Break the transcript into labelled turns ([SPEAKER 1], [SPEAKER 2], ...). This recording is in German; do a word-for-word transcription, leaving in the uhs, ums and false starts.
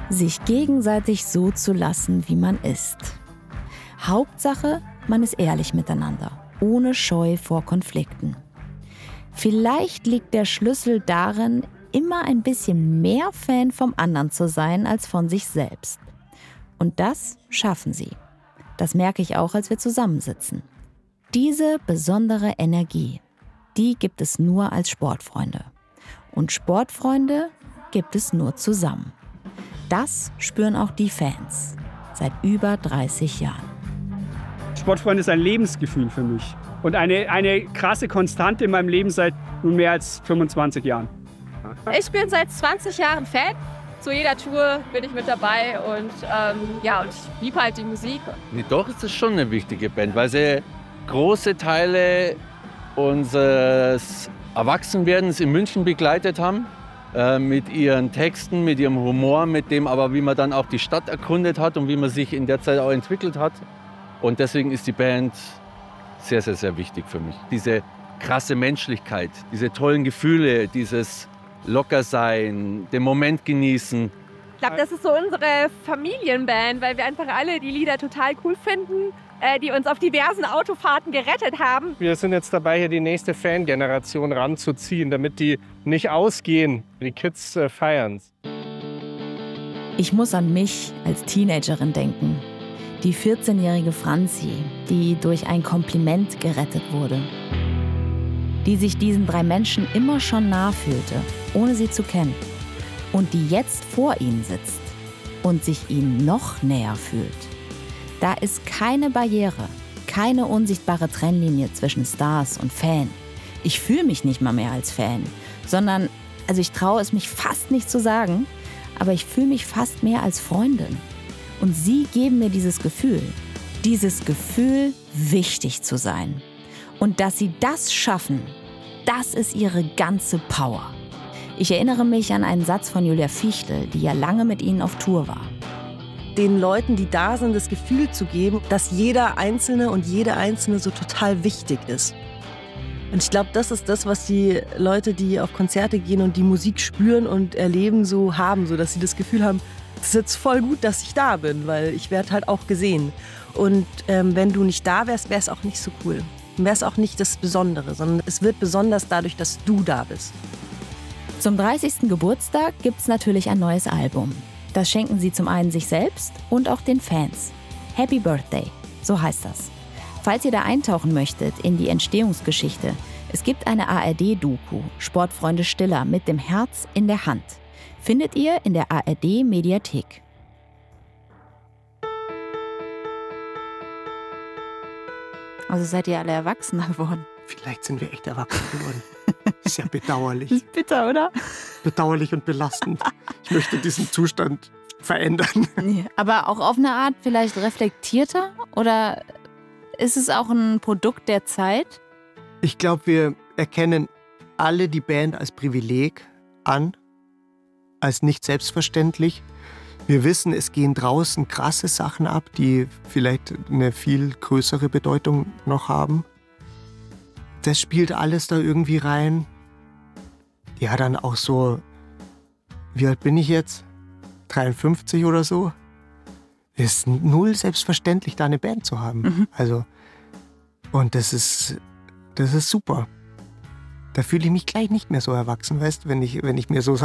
[SPEAKER 1] sich gegenseitig so zu lassen, wie man ist. Hauptsache, man ist ehrlich miteinander, ohne Scheu vor Konflikten. Vielleicht liegt der Schlüssel darin, immer ein bisschen mehr Fan vom anderen zu sein als von sich selbst. Und das schaffen sie. Das merke ich auch, als wir zusammensitzen. Diese besondere Energie, die gibt es nur als Sportfreunde. Und Sportfreunde gibt es nur zusammen. Das spüren auch die Fans seit über dreißig Jahren.
[SPEAKER 2] Sportfreunde ist ein Lebensgefühl für mich und eine, eine krasse Konstante in meinem Leben seit nun mehr als fünfundzwanzig Jahren.
[SPEAKER 3] Ich bin seit zwanzig Jahren Fan. Zu jeder Tour bin ich mit dabei und ähm, ja, und ich liebe halt die Musik.
[SPEAKER 4] Nee, doch ist es schon eine wichtige Band, weil sie große Teile unseres Erwachsenwerdens in München begleitet haben. Äh, mit ihren Texten, mit ihrem Humor, mit dem aber, wie man dann auch die Stadt erkundet hat und wie man sich in der Zeit auch entwickelt hat. Und deswegen ist die Band sehr, sehr, sehr wichtig für mich. Diese krasse Menschlichkeit, diese tollen Gefühle, dieses Lockersein, den Moment genießen.
[SPEAKER 3] Ich glaube, das ist so unsere Familienband, weil wir einfach alle die Lieder total cool finden, äh, die uns auf diversen Autofahrten gerettet haben.
[SPEAKER 5] Wir sind jetzt dabei, hier die nächste Fangeneration ranzuziehen, damit die nicht ausgehen. Die Kids äh, feiern's.
[SPEAKER 1] Ich muss an mich als Teenagerin denken. Die vierzehnjährige Franzi, die durch ein Kompliment gerettet wurde. Die sich diesen drei Menschen immer schon nah fühlte, ohne sie zu kennen. Und die jetzt vor ihnen sitzt und sich ihnen noch näher fühlt. Da ist keine Barriere, keine unsichtbare Trennlinie zwischen Stars und Fan. Ich fühle mich nicht mal mehr als Fan, sondern, also ich traue es mich fast nicht zu sagen, aber ich fühle mich fast mehr als Freundin. Und sie geben mir dieses Gefühl, dieses Gefühl, wichtig zu sein. Und dass sie das schaffen, das ist ihre ganze Power. Ich erinnere mich an einen Satz von Julia Fichtel, die ja lange mit ihnen auf Tour war.
[SPEAKER 6] Den Leuten, die da sind, das Gefühl zu geben, dass jeder Einzelne und jede Einzelne so total wichtig ist. Und ich glaube, das ist das, was die Leute, die auf Konzerte gehen und die Musik spüren und erleben, so haben, so dass sie das Gefühl haben, es ist jetzt voll gut, dass ich da bin, weil ich werde halt auch gesehen. Und ähm, wenn du nicht da wärst, wäre es auch nicht so cool. Wäre es auch nicht das Besondere, sondern es wird besonders dadurch, dass du da bist.
[SPEAKER 1] Zum dreißigsten Geburtstag gibt's natürlich ein neues Album. Das schenken sie zum einen sich selbst und auch den Fans. Happy Birthday, so heißt das. Falls ihr da eintauchen möchtet in die Entstehungsgeschichte, es gibt eine A R D-Doku, Sportfreunde Stiller mit dem Herz in der Hand. Findet ihr in der A R D-Mediathek. Also seid ihr alle Erwachsener geworden?
[SPEAKER 7] Vielleicht sind wir echt erwachsen geworden. Ist ja bedauerlich.
[SPEAKER 1] Das ist bitter, oder?
[SPEAKER 7] Bedauerlich und belastend. Ich möchte diesen Zustand verändern.
[SPEAKER 1] Aber auch auf eine Art vielleicht reflektierter? Oder ist es auch ein Produkt der Zeit?
[SPEAKER 7] Ich glaube, wir erkennen alle die Band als Privileg an, als nicht selbstverständlich. Wir wissen, es gehen draußen krasse Sachen ab, die vielleicht eine viel größere Bedeutung noch haben. Das spielt alles da irgendwie rein. Ja, dann auch so, wie alt bin ich jetzt? dreiundfünfzig oder so? Es ist null selbstverständlich, da eine Band zu haben. Mhm. Also, und das ist, das ist super. Da fühle ich mich gleich nicht mehr so erwachsen, weißt, wenn ich, wenn ich mir so